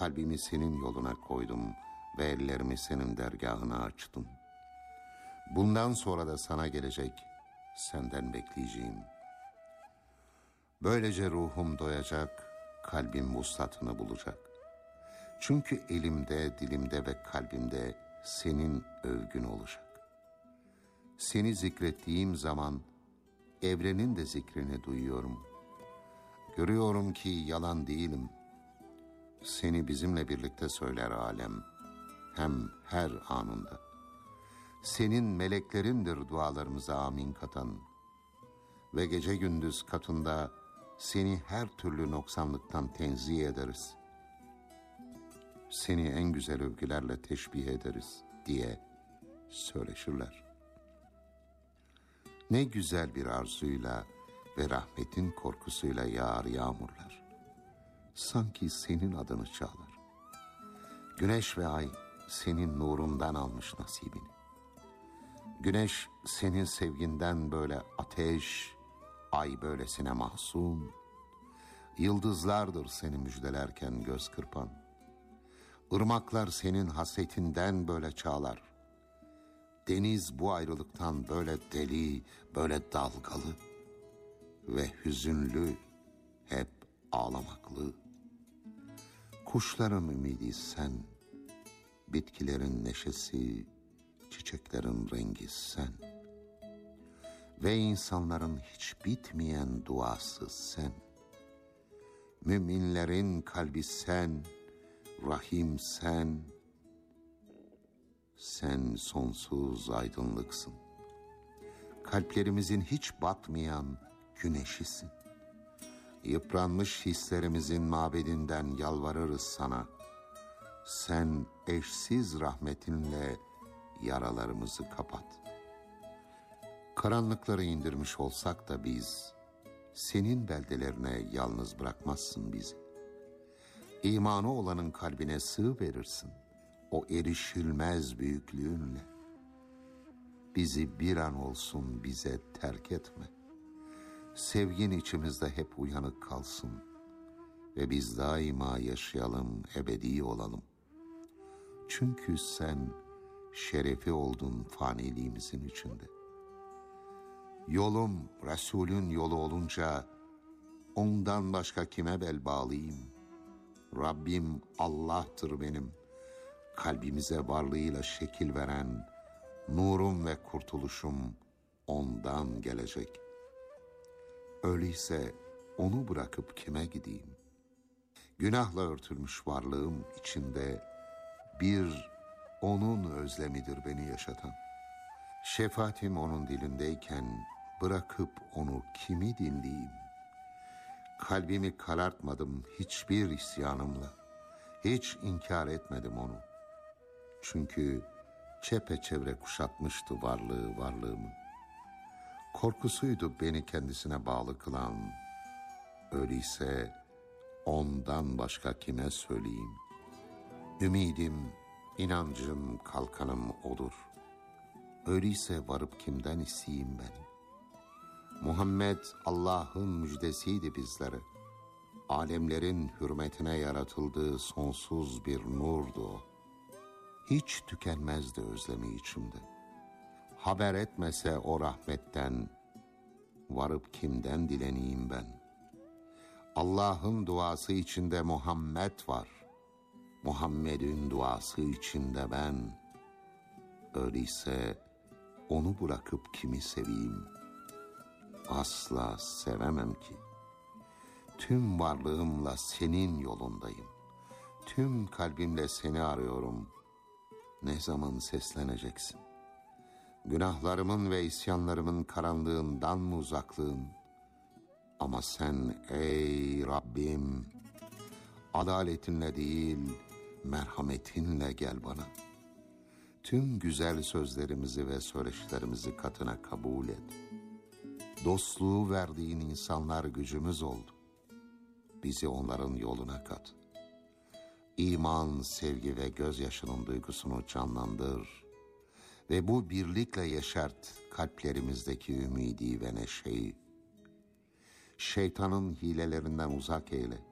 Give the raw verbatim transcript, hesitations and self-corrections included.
kalbimi senin yoluna koydum ve ellerimi senin dergahına açtım. Bundan sonra da sana gelecek, senden bekleyeceğim. Böylece ruhum doyacak, kalbim vuslatını bulacak. Çünkü elimde, dilimde ve kalbimde senin övgün olacak. Seni zikrettiğim zaman evrenin de zikrini duyuyorum. Görüyorum ki yalan değilim. Seni bizimle birlikte söyler alem, hem her anında. Senin meleklerindir dualarımıza amin katan. Ve gece gündüz katında seni her türlü noksanlıktan tenzih ederiz. Seni en güzel övgülerle teşbih ederiz diye söyleşirler. Ne güzel bir arzuyla ve rahmetin korkusuyla yağar yağmurlar. Sanki senin adını çağlar. Güneş ve ay senin nurundan almış nasibini. Güneş senin sevginden böyle ateş, ay böylesine mahzun. Yıldızlardır seni müjdelerken göz kırpan. Irmaklar senin hasretinden böyle çağlar. Deniz bu ayrılıktan böyle deli, böyle dalgalı ve hüzünlü, hep ağlamaklı. Kuşların ümidi sen, bitkilerin neşesi, çiçeklerin rengi sen. Ve insanların hiç bitmeyen duası sen. Müminlerin kalbi sen, Rahim sen. Sen sonsuz aydınlıksın. Kalplerimizin hiç batmayan güneşisin. Yıpranmış hislerimizin mabedinden yalvarırız sana. Sen eşsiz rahmetinle yaralarımızı kapat. Karanlıkları indirmiş olsak da biz, senin beldelerine yalnız bırakmazsın bizi. İmanı olanın kalbine sığ verirsin, o erişilmez büyüklüğünle. Bizi bir an olsun bize terk etme. Sevgin içimizde hep uyanık kalsın ve biz daima yaşayalım, ebedi olalım. Çünkü sen şerefi oldun faniliğimizin içinde. Yolum Resulün yolu olunca ondan başka kime bel bağlayayım? Rabbim Allah'tır benim, kalbimize varlığıyla şekil veren, nurum ve kurtuluşum ondan gelecek. Öyleyse onu bırakıp kime gideyim? Günahla örtülmüş varlığım içinde bir onun özlemidir beni yaşatan. Şefaatim onun dilindeyken bırakıp onu kimi dinleyeyim? Kalbimi karartmadım hiçbir isyanımla. Hiç inkar etmedim onu. Çünkü çepeçevre kuşatmıştı varlığı varlığımı. Korkusuydu beni kendisine bağlı kılan. Öyleyse ondan başka kime söyleyeyim? Ümidim, inancım, kalkanım odur. Öyleyse varıp kimden isteyeyim ben? Muhammed Allah'ın müjdesiydi bizlere. Alemlerin hürmetine yaratıldığı sonsuz bir nurdu o. Hiç tükenmezdi özlemi içimde. Haber etmese o rahmetten, varıp kimden dileneyim ben? Allah'ın duası içinde Muhammed var. Muhammed'in duası içinde ben. Öyleyse onu bırakıp kimi seveyim? Asla sevemem ki. Tüm varlığımla senin yolundayım. Tüm kalbimle seni arıyorum. Ne zaman sesleneceksin? Günahlarımın ve isyanlarımın karanlığından mı uzaklığın? Ama sen ey Rabbim, adaletinle değil, merhametinle gel bana. Tüm güzel sözlerimizi ve söyleşilerimizi katına kabul et. Dostluğu verdiğin insanlar gücümüz oldu. Bizi onların yoluna kat. İman, sevgi ve gözyaşının duygusunu canlandır ve bu birlikle yeşert kalplerimizdeki ümidi ve neşeyi. Şeytanın hilelerinden uzak eyle.